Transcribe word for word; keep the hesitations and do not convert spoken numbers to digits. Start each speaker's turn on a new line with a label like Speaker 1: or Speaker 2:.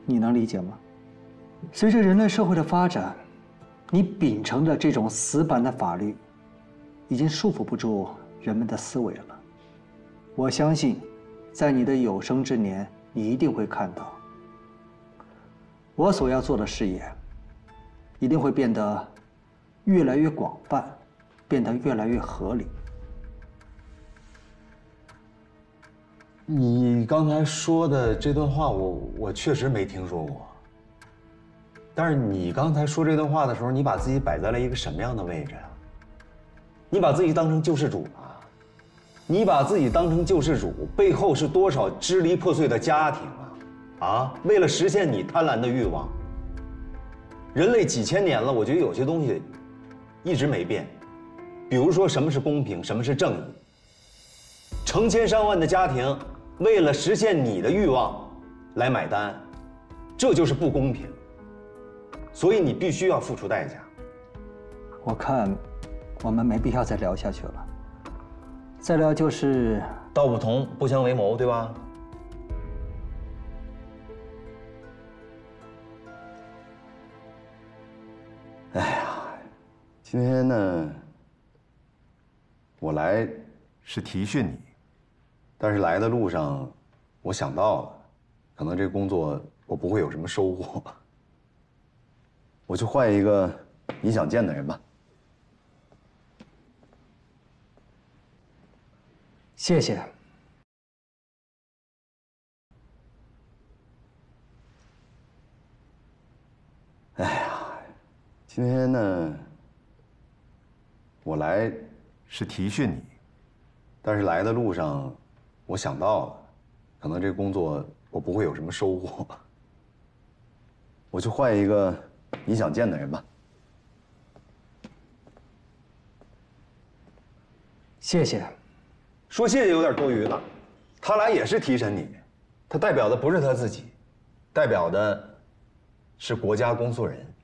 Speaker 1: 你能理解吗？随着人类社会的发展，你秉承的这种死板的法律，已经束缚不住人们的思维了。我相信，在你的有生之年，你一定会看到，我所要做的事业，一定会变得越来越广泛，变得越来越合理。
Speaker 2: 你刚才说的这段话我，我我确实没听说过。但是你刚才说这段话的时候，你把自己摆在了一个什么样的位置啊？你把自己当成救世主了？你把自己当成救世主，背后是多少支离破碎的家庭啊！啊，为了实现你贪婪的欲望，人类几千年了，我觉得有些东西一直没变，比如说什么是公平，什么是正义。成千上万的家庭为了实现你的欲望来买单，这就是不公平。所以你必须要付出代价。
Speaker 1: 我看我们没必要再聊下去了，再聊就是
Speaker 2: 道不同不相为谋，对吧？哎呀，今天呢，我来是提训你，但是来的路上，我想到了，可能这个工作我不会有什么收获，我去换一个你想见的人吧。
Speaker 1: 谢谢。
Speaker 2: 哎呀，今天呢，我来是提训你，但是来的路上，我想到了，可能这个工作我不会有什么收获，我去换一个你想见的人吧。
Speaker 1: 谢谢。
Speaker 2: 说谢谢有点多余了，他来也是提审你，他代表的不是他自己，代表的是国家公诉人。